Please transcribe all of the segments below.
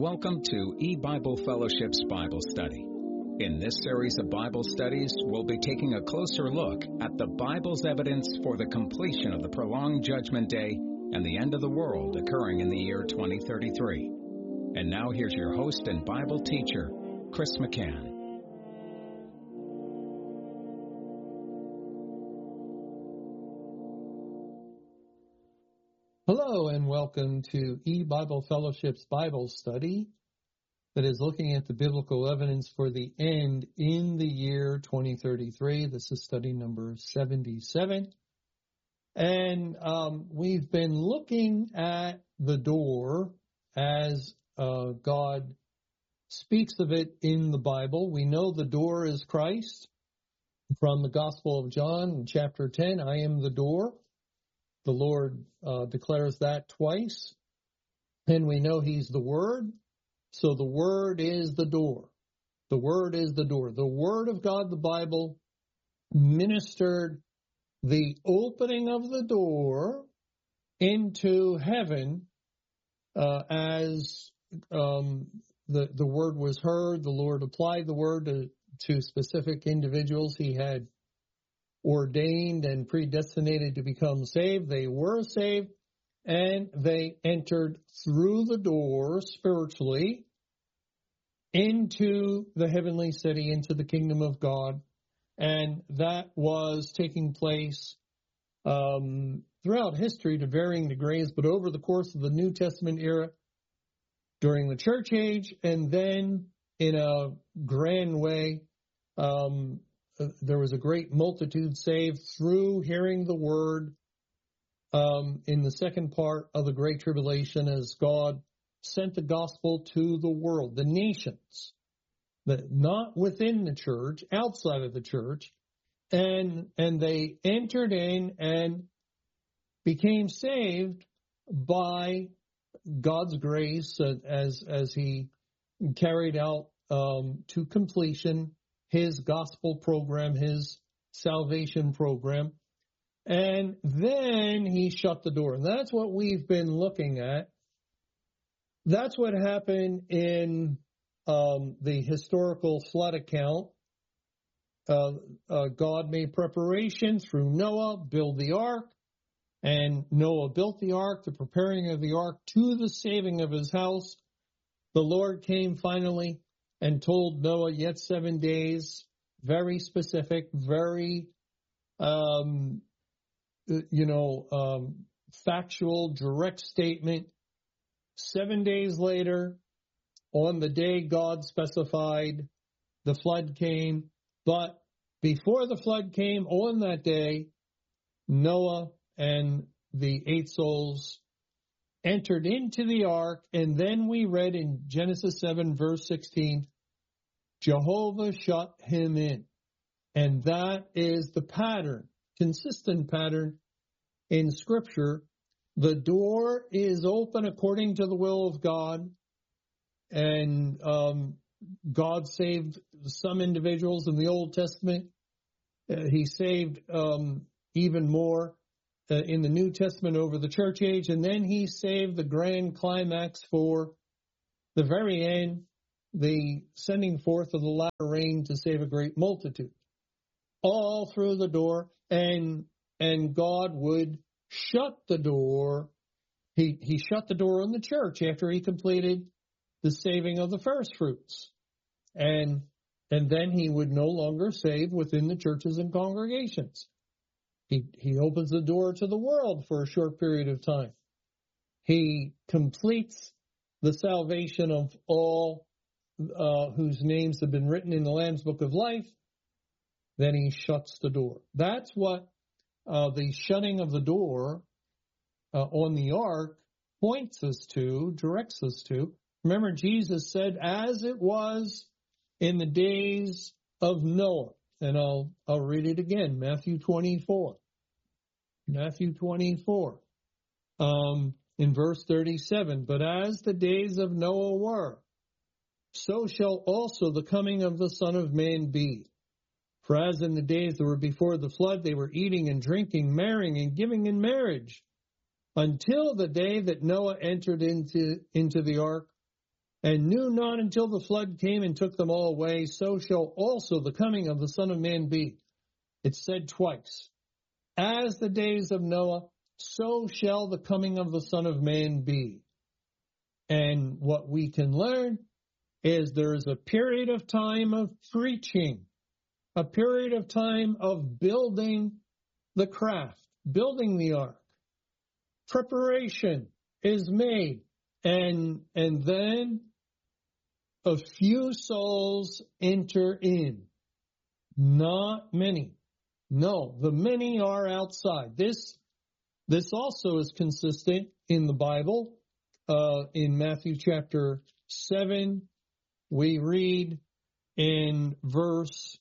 Welcome to E-Bible Fellowship's Bible Study. In this series of Bible studies, we'll be taking a closer look at the Bible's evidence for the completion of the prolonged Judgment Day and the end of the world occurring in the year 2033. And now here's your host and Bible teacher, Chris McCann. Hello and welcome to E-Bible Fellowship's Bible Study that is looking at the biblical evidence for the end in the year 2033. This is study number 77. And we've been looking at the door as God speaks of it in the Bible. We know the door is Christ. From the Gospel of John in chapter 10, I am the door. The Lord declares that twice, and we know He's the Word, so the Word is the door. The Word is the door. The Word of God, the Bible, ministered the opening of the door into heaven as the Word was heard. The Lord applied the Word to specific individuals He had ordained and predestinated to become saved. They were saved, and they entered through the door spiritually into the heavenly city, into the kingdom of God. And that was taking place throughout history to varying degrees, but over the course of the New Testament era, during the church age, and then in a grand way, there was a great multitude saved through hearing the word in the second part of the Great Tribulation as God sent the gospel to the world, the nations, not within the church, outside of the church, and they entered in and became saved by God's grace as He carried out to completion His gospel program, His salvation program, and then He shut the door. And that's what we've been looking at. That's what happened in the historical flood account. God made preparation through Noah, build the ark, and Noah built the ark, the preparing of the ark to the saving of his house. The Lord came finally and told Noah, yet 7 days, very specific, very, factual, direct statement. 7 days later, on the day God specified, the flood came. But before the flood came, on that day, Noah and the 8 souls entered into the ark, and then we read in Genesis 7, verse 16, Jehovah shut him in. And that is the pattern, consistent pattern in Scripture. The door is open according to the will of God, and God saved some individuals in the Old Testament. He saved even more in the New Testament over the church age, and then He saved the grand climax for the very end, the sending forth of the latter rain to save a great multitude. All through the door, and God would shut the door. He shut the door on the church after He completed the saving of the first fruits. And then He would no longer save within the churches and congregations. He opens the door to the world for a short period of time. He completes the salvation of all whose names have been written in the Lamb's Book of Life. Then He shuts the door. That's what the shutting of the door on the ark points us to, directs us to. Remember, Jesus said, as it was in the days of Noah. And I'll read it again, Matthew 24. Matthew 24, in verse 37. But as the days of Noah were, so shall also the coming of the Son of Man be. For as in the days that were before the flood, they were eating and drinking, marrying and giving in marriage, until the day that Noah entered into the ark, and knew not until the flood came and took them all away, so shall also the coming of the Son of Man be. It's said twice. As the days of Noah, so shall the coming of the Son of Man be. And what we can learn is there is a period of time of preaching, a period of time of building the craft, building the ark. Preparation is made, and then a few souls enter in. Not many. No, the many are outside. This also is consistent in the Bible. In Matthew chapter 7, we read in verse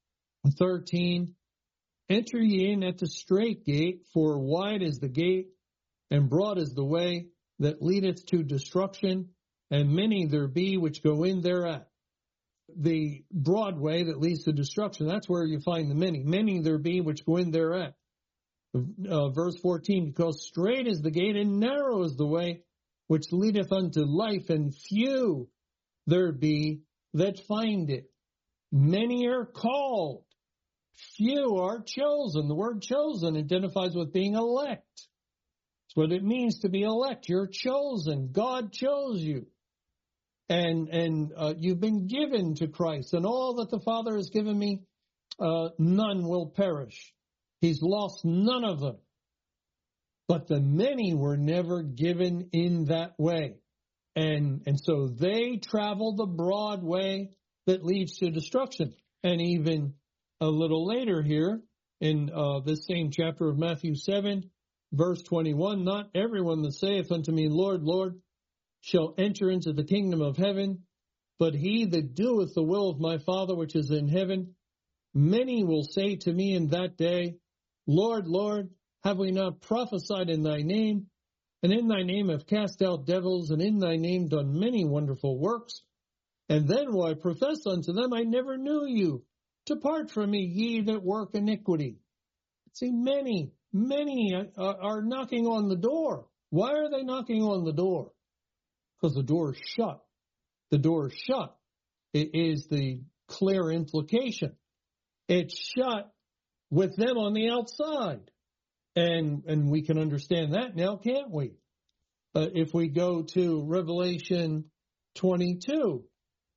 13, enter ye in at the strait gate, for wide is the gate, and broad is the way that leadeth to destruction, and many there be which go in thereat. The broad way that leads to destruction, that's where you find the many. Many there be which go in thereat. Verse 14, because strait is the gate and narrow is the way which leadeth unto life, and few there be that find it. Many are called, few are chosen. The word chosen identifies with being elect. That's what it means to be elect. You're chosen. God chose you. And you've been given to Christ. And all that the Father has given me, none will perish. He's lost none of them. But the many were never given in that way. And so they travel the broad way that leads to destruction. And even a little later here in this same chapter of Matthew 7, verse 21, not everyone that saith unto me, Lord, Lord, shall enter into the kingdom of heaven, but he that doeth the will of my Father which is in heaven. Many will say to me in that day, Lord, Lord, have we not prophesied in thy name? And in thy name have cast out devils, and in thy name done many wonderful works? And then will I profess unto them, I never knew you. Depart from me, ye that work iniquity. See, many are knocking on the door. Why are they knocking on the door? Because the door is shut. The door is shut. It is the clear implication. It's shut with them on the outside. And we can understand that now, can't we? If we go to Revelation 22,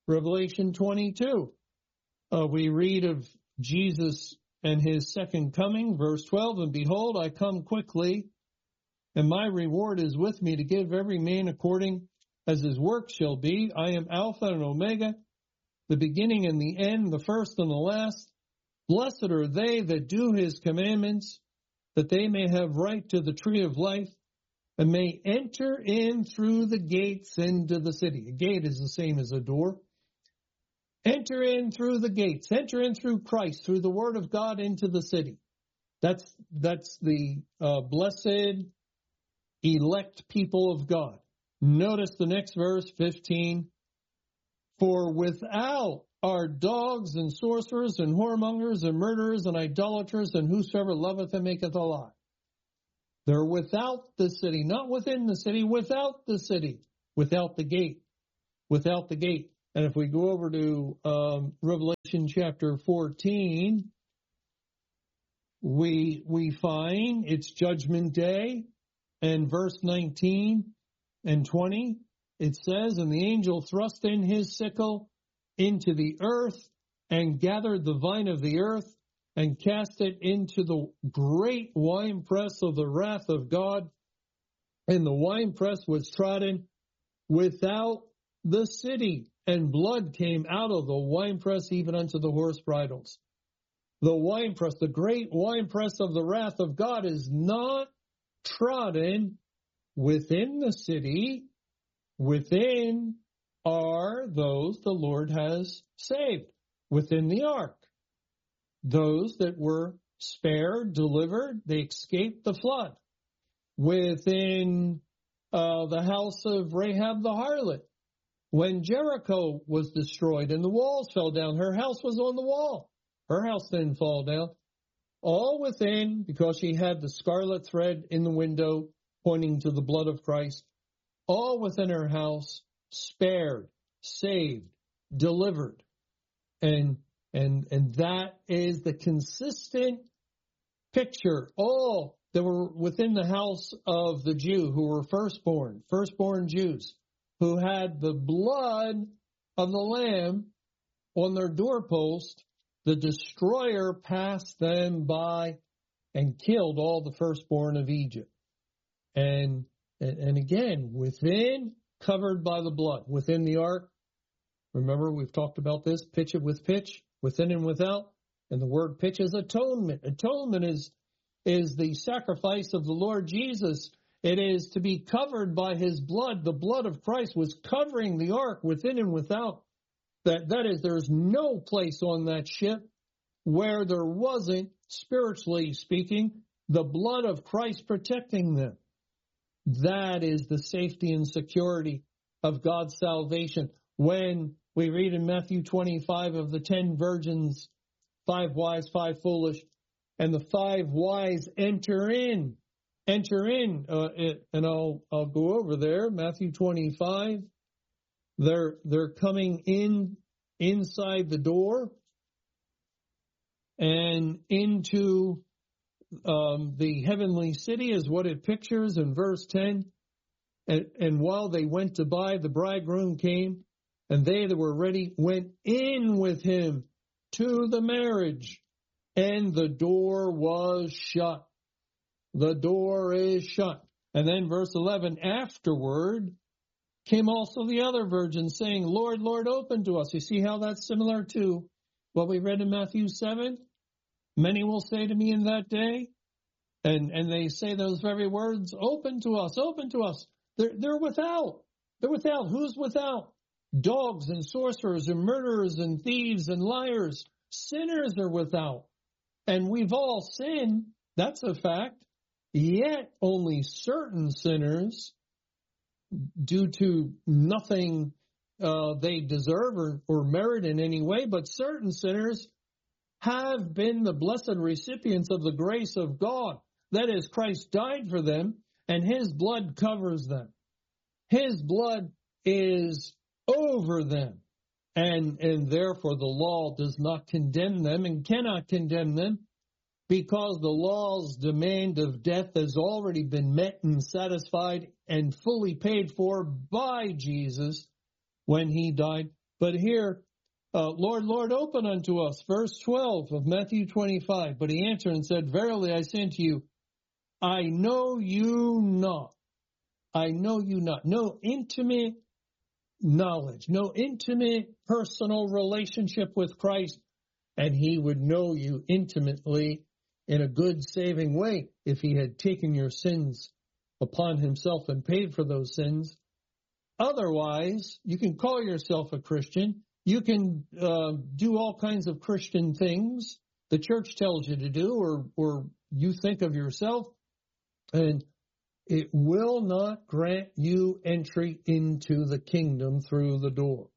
we read of Jesus and his second coming, verse 12, and behold, I come quickly, and my reward is with me to give every man according as his work shall be. I am Alpha and Omega, the beginning and the end, the first and the last. Blessed are they that do his commandments, that they may have right to the tree of life, and may enter in through the gates into the city. A gate is the same as a door. Enter in through the gates. Enter in through Christ, through the word of God into the city. That's the blessed, elect people of God. Notice the next verse, 15. For without are dogs and sorcerers and whoremongers and murderers and idolaters and whosoever loveth and maketh a lie. They're without the city, not within the city, without the city, without the gate, without the gate. And if we go over to Revelation chapter 14, we find it's Judgment Day, and verse 19 and 20, it says, and the angel thrust in his sickle into the earth and gathered the vine of the earth and cast it into the great winepress of the wrath of God. And the winepress was trodden without the city, and blood came out of the winepress even unto the horse bridles. The winepress, the great winepress of the wrath of God, is not trodden within the city. Within are those the Lord has saved, within the ark. Those that were spared, delivered, they escaped the flood. Within the house of Rahab the harlot, when Jericho was destroyed and the walls fell down, her house was on the wall. Her house didn't fall down. All within, because she had the scarlet thread in the window pointing to the blood of Christ, all within her house spared. saved, delivered. And that is the consistent picture. All that were within the house of the Jew who were firstborn Jews, who had the blood of the Lamb on their doorpost, the destroyer passed them by and killed all the firstborn of Egypt. And again, within, covered by the blood, within the ark. Remember, we've talked about this, pitch it with pitch, within and without. And the word pitch is atonement. Atonement is the sacrifice of the Lord Jesus. It is to be covered by his blood. The blood of Christ was covering the ark within and without. That is, there's no place on that ship where there wasn't, spiritually speaking, the blood of Christ protecting them. That is the safety and security of God's salvation. When we read in Matthew 25 of the 10 virgins, 5 wise, 5 foolish, and the 5 wise enter in, and I'll go over there, Matthew 25. They're coming in inside the door and into the heavenly city is what it pictures in verse 10. And while they went to buy, the bridegroom came, and they that were ready went in with him to the marriage, and the door was shut. The door is shut. And then verse 11, afterward came also the other virgins, saying, Lord, Lord, open to us. You see how that's similar to what we read in Matthew 7? Many will say to me in that day, and they say those very words, open to us, open to us. They're without. They're without. Who's without? Dogs and sorcerers and murderers and thieves and liars. Sinners are without. And we've all sinned. That's a fact. Yet only certain sinners, due to nothing they deserve or merit in any way, but certain sinners have been the blessed recipients of the grace of God. That is, Christ died for them, and his blood covers them. His blood is over them, and therefore the law does not condemn them and cannot condemn them, because the law's demand of death has already been met and satisfied and fully paid for by Jesus when he died. But here, Lord, Lord, open unto us. Verse 12 of Matthew 25. But he answered and said, Verily I say unto you, I know you not. I know you not. No intimate knowledge, no intimate personal relationship with Christ. And he would know you intimately in a good saving way if he had taken your sins upon himself and paid for those sins. Otherwise, you can call yourself a Christian. You can do all kinds of Christian things the church tells you to do, or you think of yourself, and it will not grant you entry into the kingdom through the door.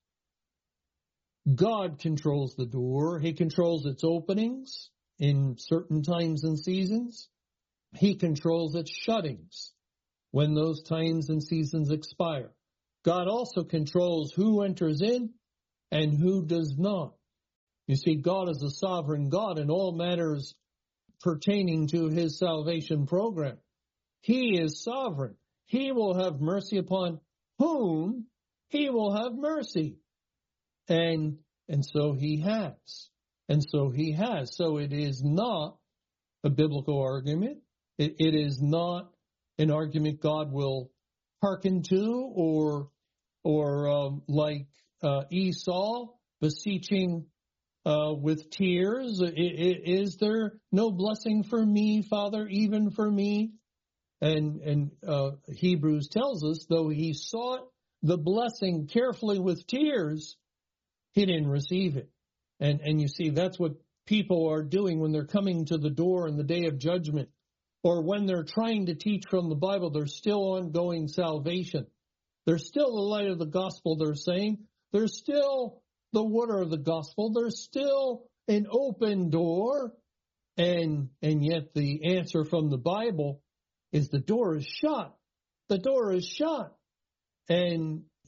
God controls the door. He controls its openings in certain times and seasons. He controls its shuttings when those times and seasons expire. God also controls who enters in and who does not. You see, God is a sovereign God in all matters pertaining to his salvation program. He is sovereign. He will have mercy upon whom he will have mercy. And so he has. And so he has. So it is not a biblical argument. It is not an argument God will hearken to, or like Esau beseeching with tears. Is there no blessing for me, Father, even for me? And Hebrews tells us, though he sought the blessing carefully with tears, he didn't receive it. And you see, that's what people are doing when they're coming to the door in the day of judgment, or when they're trying to teach from the Bible. There's still ongoing salvation. There's still the light of the gospel, they're saying. There's still the water of the gospel. There's still an open door. And yet the answer from the Bible is the door is shut. The door is shut. And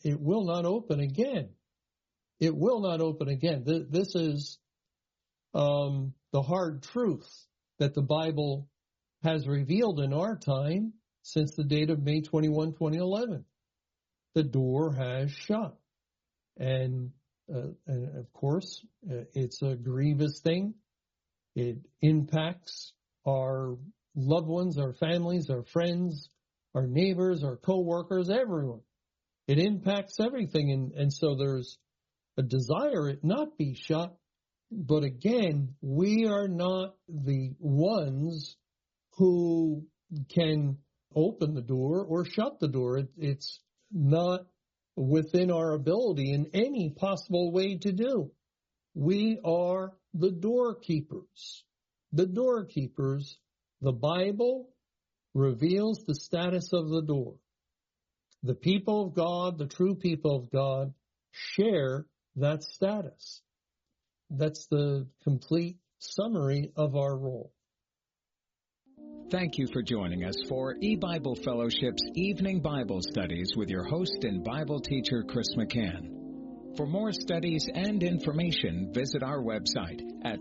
it will not open again. It will not open again. This is the hard truth that the Bible has revealed in our time since the date of May 21, 2011. The door has shut. And of course, it's a grievous thing. It impacts our loved ones, our families, our friends, our neighbors, our co-workers, everyone. It impacts everything. And so there's a desire it not be shut. But again, we are not the ones who can open the door or shut the door. It's not within our ability in any possible way to do. We are the doorkeepers. The doorkeepers. The Bible reveals the status of the door. The people of God, the true people of God, share that status. That's the complete summary of our role. Thank you for joining us for E-Bible Fellowship's Evening Bible Studies with your host and Bible teacher, Chris McCann. For more studies and information, visit our website at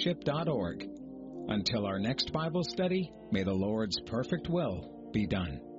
www.ebiblefellowship.org. Until our next Bible study, may the Lord's perfect will be done.